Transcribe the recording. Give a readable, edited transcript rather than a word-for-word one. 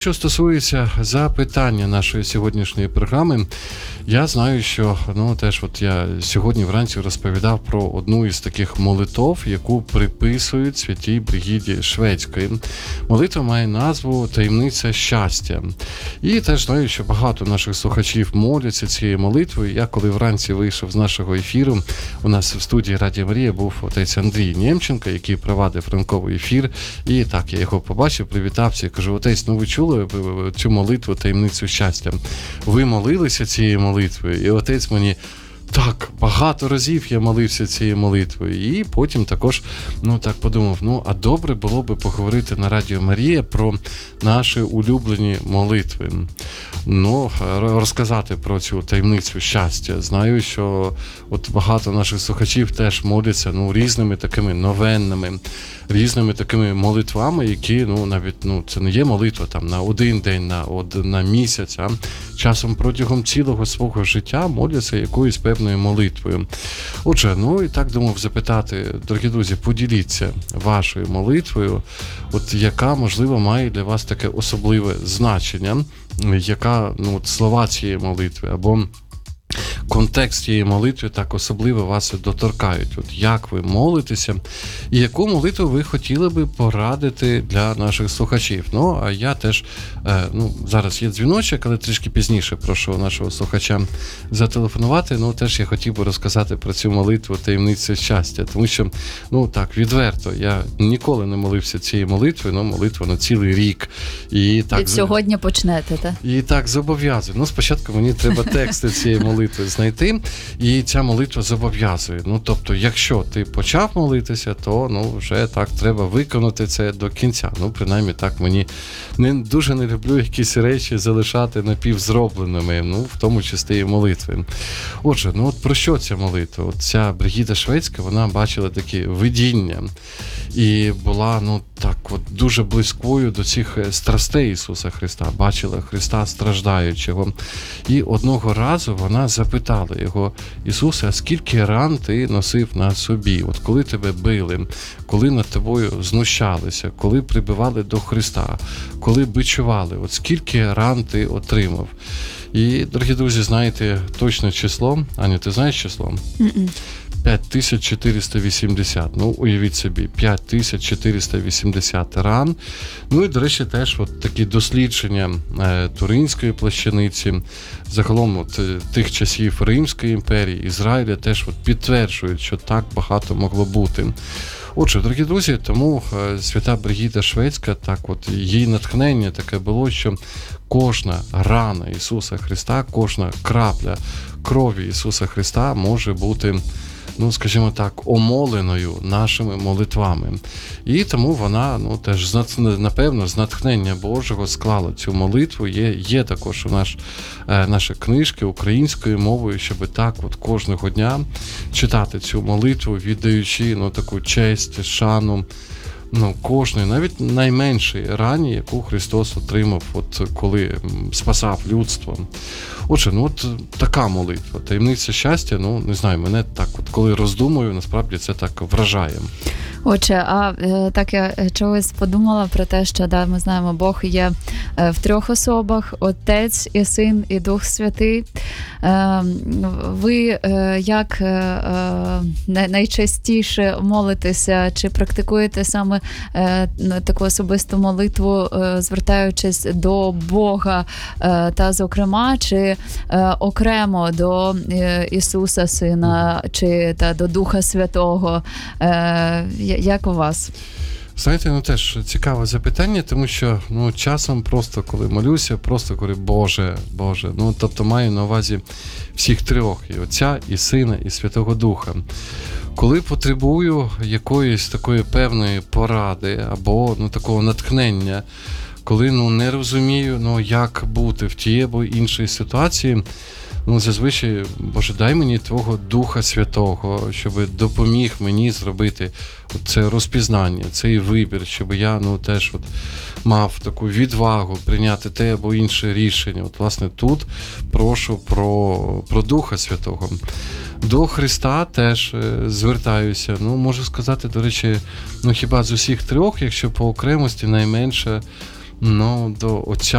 Що стосується запитання нашої сьогоднішньої програми, я знаю, що я сьогодні вранці розповідав про одну із таких молитов, яку приписують Святій Бригіді Шведської. Молитва має назву «Таємниця щастя». І теж знаю, що багато наших слухачів моляться цією молитвою. Я коли вранці вийшов з нашого ефіру, у нас в студії Радіо Марія був отець Андрій Нємченко, який провадив ранковий ефір. І так, я його побачив, привітався і кажу: отець, ви чули цю молитву «Таємницю щастя»? Ви молилися цією молитвою? І отець мені: так, багато разів я молився цією молитвою. І потім також, подумав, а добре було би поговорити на Радіо Марія про наші улюблені молитви. Розказати про цю таємницю щастя. Знаю, що багато наших слухачів теж моляться, різними такими новенними, різними такими молитвами, які, це не є молитва там на один день, на місяць, а часом протягом цілого свого життя моляться якоюсь певною молитвою. Отже, і так думав запитати, дорогі друзі, поділіться вашою молитвою, яка, можливо, має для вас таке особливе значення, яка, слова цієї молитви, або контекст цієї молитви так особливо вас доторкають. Як ви молитеся, і яку молитву ви хотіли би порадити для наших слухачів. А я теж, зараз є дзвіночок, але трішки пізніше прошу нашого слухача зателефонувати. Теж я хотів би розказати про цю молитву «Таємниця щастя», тому що, відверто, я ніколи не молився цією молитвою, молитва на цілий рік. І так, від сьогодні почнете, так? І так, зобов'язую. Спочатку мені треба тексти цієї молитви знайти, і ця молитва зобов'язує. Тобто, якщо ти почав молитися, то, вже так, треба виконати це до кінця. Принаймні, так, мені дуже не люблю якісь речі залишати напівзробленими, в тому числі і молитви. Отже, про що ця молитва? Ця Бригіда Шведська, вона бачила такі видіння і була, дуже близькою до цих страстей Ісуса Христа. Бачила Христа страждаючого. І одного разу вона запитала його: Ісусе, а скільки ран ти носив на собі? Коли тебе били, коли над тобою знущалися, коли прибивали до Христа, коли бичували, скільки ран ти отримав? І, дорогі друзі, знаєте точне число? Аня, ти знаєш число? 5480. Уявіть собі, 5480 ран. І, до речі, теж такі дослідження Туринської плащаниці, загалом тих часів Римської імперії, Ізраїля теж підтверджують, що так багато могло бути. Отже, дорогі друзі, тому Свята Бригіда Шведська, її натхнення таке було, що кожна рана Ісуса Христа, кожна крапля крові Ісуса Христа може бути, скажімо так, омоленою нашими молитвами. І тому вона, теж, напевно, з натхнення Божого склала цю молитву. Є також наші книжки українською мовою, щоб так кожного дня читати цю молитву, віддаючи, таку честь, шану, кожної, навіть найменшої рані, яку Христос отримав, коли спасав людство. Отже, така молитва, таємниця щастя, не знаю, мене так, коли роздумую, насправді це так вражає. Отже, так я чогось подумала про те, що ми знаємо, Бог є в трьох особах: Отець і Син і Дух Святий. Ви як найчастіше молитеся, чи практикуєте саме таку особисту молитву, звертаючись до Бога, та зокрема, чи окремо до Ісуса Сина, чи до Духа Святого? Як у вас? Знаєте, теж цікаве запитання, тому що часом просто коли молюся, просто говорю: Боже, тобто маю на увазі всіх трьох: і Отця, і Сина, і Святого Духа. Коли потребую якоїсь такої певної поради або такого натхнення, коли не розумію, як бути в тій або іншій ситуації, зазвичай: Боже, дай мені Твого Духа Святого, щоб допоміг мені зробити це розпізнання, цей вибір, щоб я теж мав таку відвагу прийняти те або інше рішення. Власне, тут прошу про Духа Святого. До Христа теж звертаюся. Можу сказати, до речі, хіба з усіх трьох, якщо по окремості найменше Ну, до Отця